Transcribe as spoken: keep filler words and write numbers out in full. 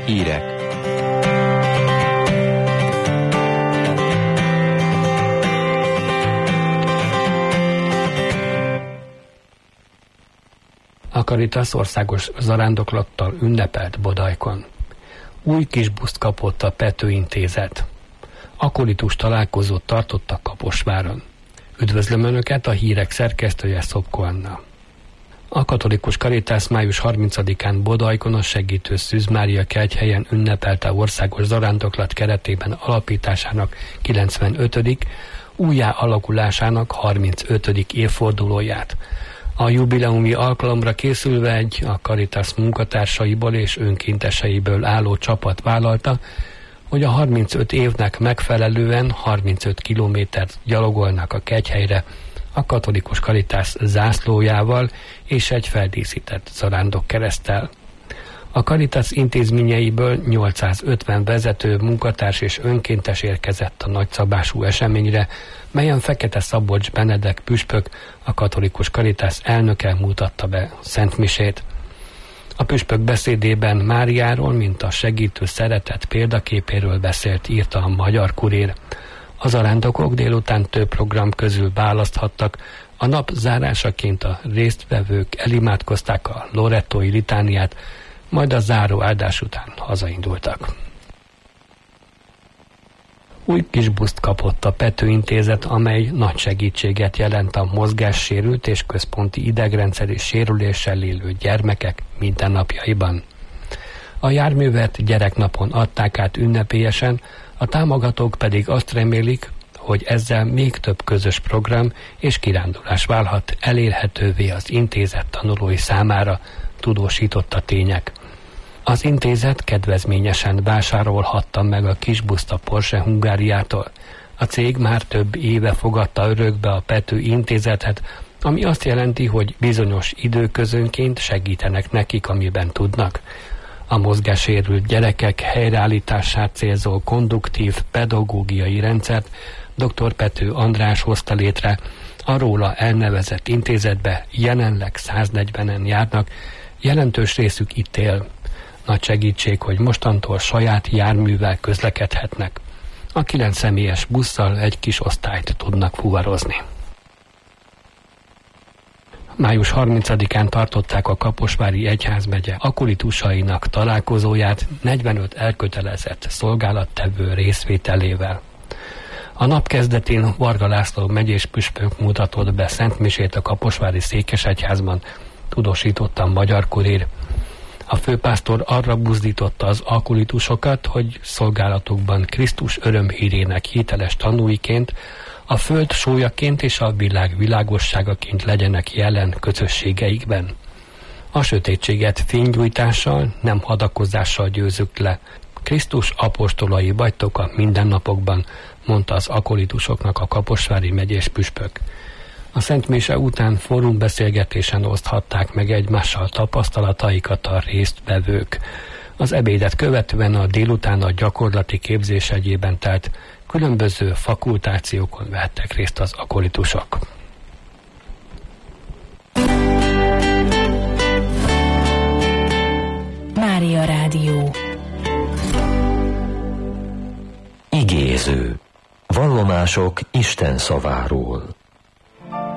Hírek. A Caritas országos zarándoklattal ünnepelt Bodajkon. Új kis buszt kapott a Pető Intézet. Akolitus találkozót tartottak Kaposváron. Üdvözlöm Önöket, a hírek szerkesztője Szopko Anna. A katolikus Caritas május harmincadikán Bodajkon a Segítő Szűz Mária kegyhelyen ünnepelte országos zarándoklat keretében alapításának kilencvenötödik újjá alakulásának harmincötödik évfordulóját. A jubileumi alkalomra készülve egy a Caritas munkatársaiból és önkénteseiből álló csapat vállalta, hogy a harmincöt évnek megfelelően harmincöt kilométert gyalogolnak a kegyhelyre a katolikus Caritas zászlójával és egy feldíszített zarándokkereszttel. A Caritas intézményeiből nyolcszázötven vezető, munkatárs és önkéntes érkezett a nagyszabású eseményre, melyen Fekete Szabolcs Benedek püspök, a katolikus Caritas elnöke mutatta be szentmisét. A püspök beszédében Máriáról, mint a segítő szeretet példaképéről beszélt, írta a Magyar Kurír. A zarándokok délután több program közül választhattak. A nap zárásaként a résztvevők elimádkozták a lorettói litániát, majd a záró áldás után hazaindultak. Új kis buszt kapott a Pető Intézet, amely nagy segítséget jelent a mozgássérült és központi idegrendszeri sérüléssel élő gyermekek mindennapjaiban. A járművet gyereknapon adták át ünnepélyesen, a támogatók pedig azt remélik, hogy ezzel még több közös program és kirándulás válhat elérhetővé az intézet tanulói számára, tudósított a Tények. Az intézet kedvezményesen vásárolhatta meg a kisbuszt a Porsche Hungáriától. A cég már több éve fogadta örökbe a Pető Intézetet, ami azt jelenti, hogy bizonyos időközönként segítenek nekik, amiben tudnak. A mozgássérült gyerekek helyreállítását célzó konduktív pedagógiai rendszert dr. Pető András hozta létre, a róla elnevezett intézetbe jelenleg száznegyvenen járnak, jelentős részük itt él. Nagy segítség, hogy mostantól saját járművel közlekedhetnek. A kilenc személyes busszal egy kis osztályt tudnak fuvarozni. május harmincadikán tartották a Kaposvári Egyházmegye akolitusainak találkozóját negyvenöt elkötelezett szolgálattevő részvételével. A nap kezdetén Varga László megyés püspök mutatott be szentmisét a kaposvári székesegyházban, tudósította a Magyar Kurír. A főpásztor arra buzdította az akolitusokat, hogy szolgálatukban Krisztus örömhírének hiteles tanúiként, a föld sójaként és a világ világosságaként legyenek jelen közösségeikben. A sötétséget fénygyújtással, nem hadakozással győzzük le. Krisztus apostolai vagytok a mindennapokban, mondta az akolitusoknak a kaposvári megyés püspök. A szentmise után fórumbeszélgetésen oszthatták meg egymással tapasztalataikat a résztvevők. Az ebédet követően a délután a gyakorlati képzés egyében telt különböző fakultációkon vettek részt az akolitusok. Mária Rádió. Igéző. Vallomások Isten szaváról.